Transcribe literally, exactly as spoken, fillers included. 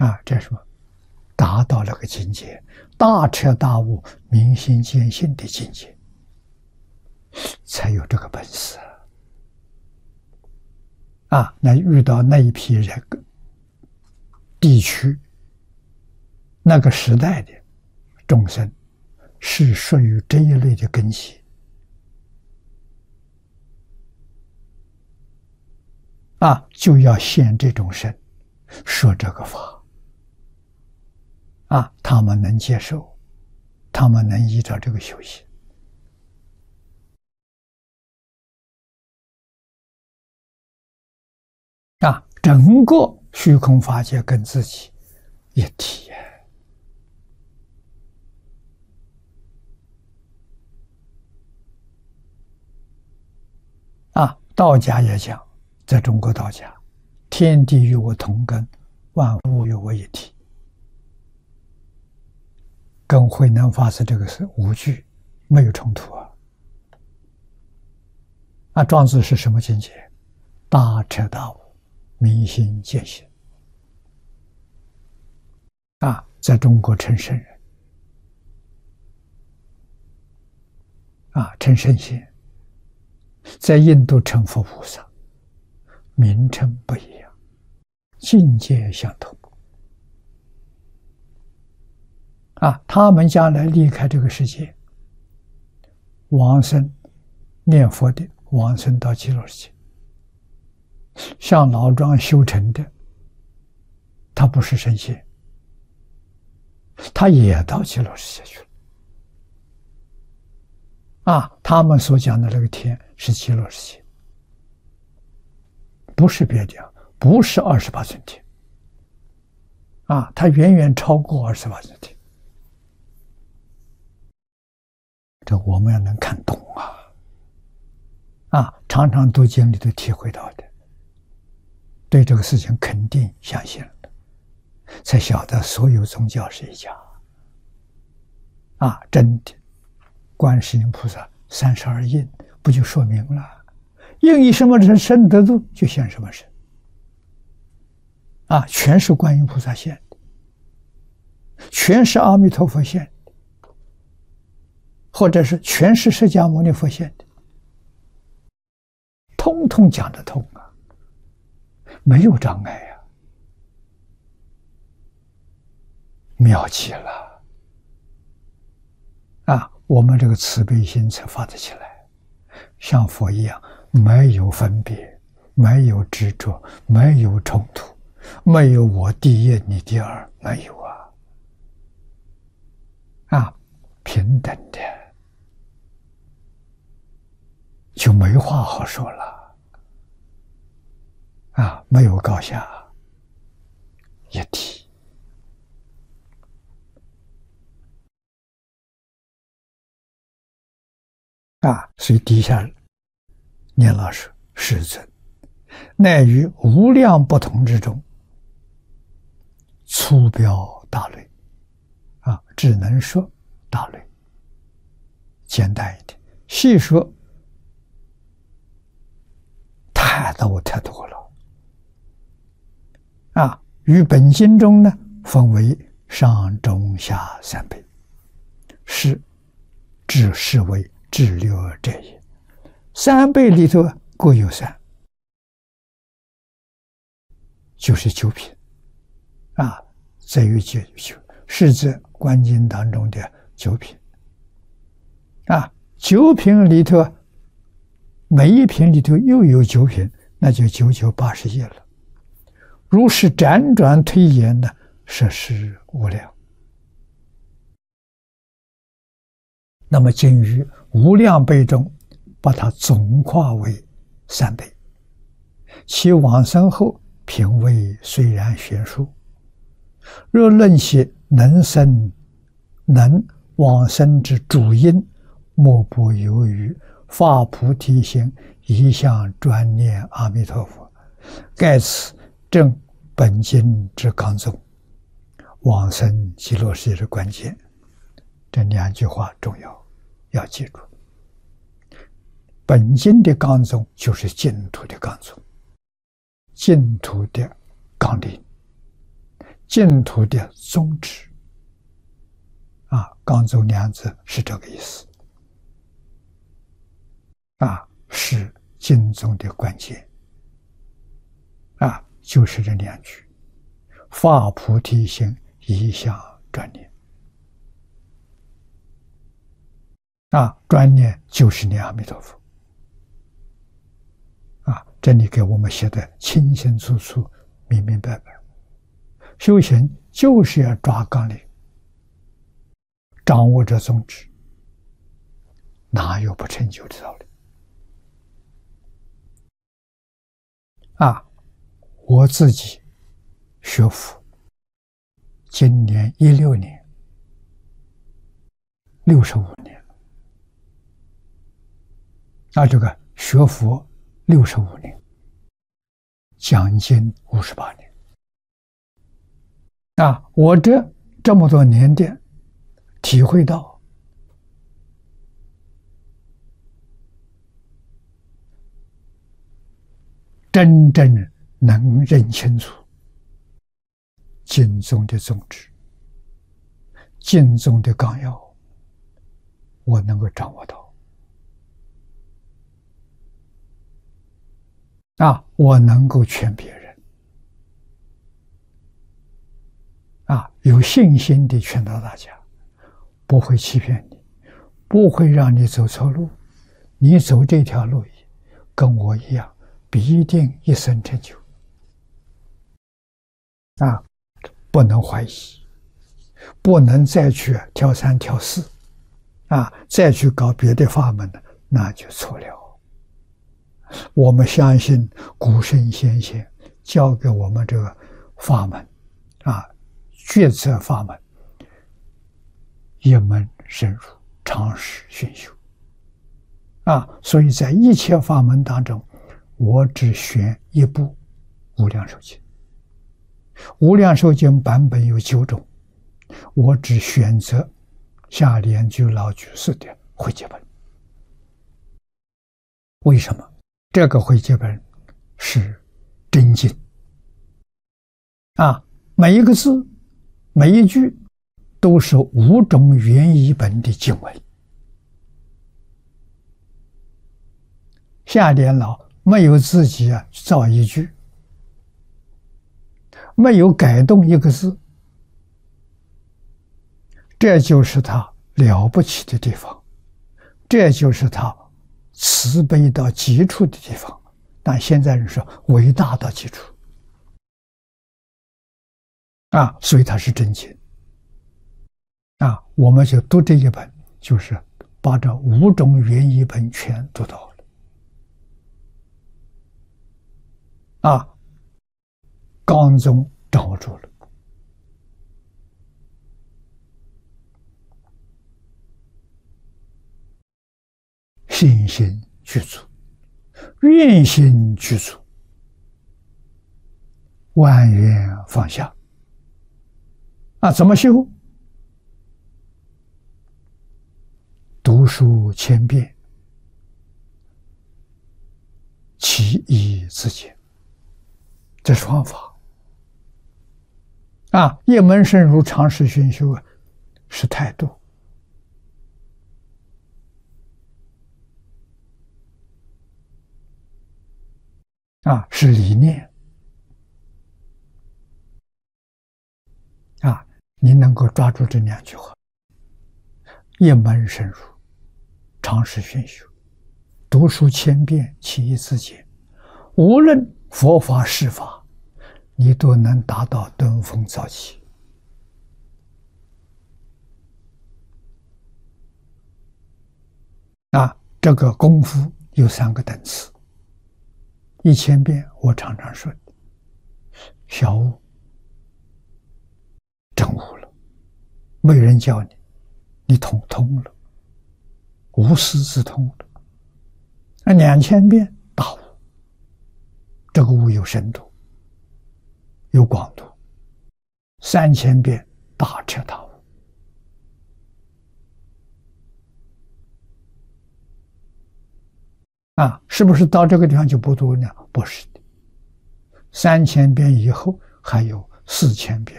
啊，这是什么？达到了个境界，大彻大悟、明心见性的境界，才有这个本事啊！那遇到那一批人、地区、那个时代的众生，是属于这一类的根系啊，就要现这种身，说这个法。啊，他们能接受，他们能依照这个修行。啊，整个虚空法界跟自己一体。啊，道家也讲，在中国道家，天地与我同根，万物与我一体。跟慧能法师这个是无惧，没有冲突啊！啊，庄子是什么境界？大彻大悟，明心见性。啊，在中国称圣人，啊，称圣贤；在印度称佛菩萨，名称不一样，境界相同。啊，他们将来离开这个世界，往生念佛的往生到极乐世界，像老庄修成的，他不是神仙，他也到极乐世界去了。啊，他们所讲的那个天是极乐世界，不是别的，不是二十八层天。啊，它远远超过二十八层天。这我们要能看懂啊！啊，常常读经里头体会到的，对这个事情肯定相信了，才晓得所有宗教是一家。啊，真的，观世音菩萨三十二应不就说明了？应以什么身身得度，就现什么身。啊，全是观音菩萨现的，全是阿弥陀佛现的。或者是全是释迦牟尼佛现的，通通讲得通啊，没有障碍呀、啊，妙极了啊！我们这个慈悲心才发得起来，像佛一样，没有分别，没有执着，没有冲突，没有我第一你第二，没有啊，啊，平等的。就没话好说了，啊，没有高下，一体。啊，所以底下念老师世尊，乃于无量不同之中，粗表大类，啊，只能说大类，简单一点，细说。太多太多了啊！于本经中呢，分为上中下三辈，是至是为至六者也。三辈里头各有三，就是九品啊，在于九九，是指观经当中的九品啊。九品里头。每一品里头又有九品，那就九九八十一了。如是辗转推演呢，实是无量。那么经于无量辈中，把它总化为三辈。其往生后品位虽然悬殊，若论其能生能往生之主因，莫不由于发菩提心，一向专念阿弥陀佛，盖此正本经之纲宗，往生极乐世界的关键。这两句话重要，要记住。本经的纲宗就是净土的纲宗，净土的纲领， 净土的宗旨。啊，刚走两字是这个意思。啊，是经宗的关键。啊，就是这两句：发菩提心，一向专念。啊，专念就是念阿弥陀佛。啊，这里给我们写的清清楚楚、明明白白。修行就是要抓纲领，掌握这宗旨，哪有不成就的道理？啊，我自己学佛，今年一六年，六十五年。啊，这个学佛六十五年，讲经五十八年。啊，我这这么多年的体会到，真正能认清楚经宗的宗旨、经宗的纲要，我能够掌握到。啊，我能够劝别人。啊，有信心地劝导大家，不会欺骗你，不会让你走错路。你走这条路跟我一样，必定一生成就。啊，不能怀疑，不能再去挑三挑四，啊，再去搞别的法门，那就错了。我们相信古圣先贤教给我们这个法门，啊，决策法门，一门深入，常识熏修。啊，所以在一切法门当中，我只选一部《无量寿经》。《无量寿经》版本有九种，我只选择下莲居老居士的汇集本。为什么？这个汇集本是真经啊，每一个字、每一句都是五种原译本的经文。下莲老没有自己啊造一句，没有改动一个字，这就是他了不起的地方，这就是他慈悲到极处的地方。但现在人说伟大到极处啊，所以它是真经啊。我们就读这一本，就是把这五种原译本全读到了啊，纲宗掌握住了。信心具足，愿心具足，万缘放下。啊，怎么修？读书千遍，其义自见。这是方法。啊，一门深入，常识熏修啊，是态度。啊，是理念。啊，你能够抓住这两句话：一门深入，常识熏修，读书千遍，其义自见。无论佛法世法，你都能达到登峰造极。啊，这个功夫有三个等次。一千遍，我常常说，小悟，真悟了，没人教你，你通通了，无师自通了。那两千遍，大悟，这个悟有深度，有广度。三千遍，大彻大悟。啊，是不是到这个地方就不读呢？不是的，三千遍以后还有四千遍、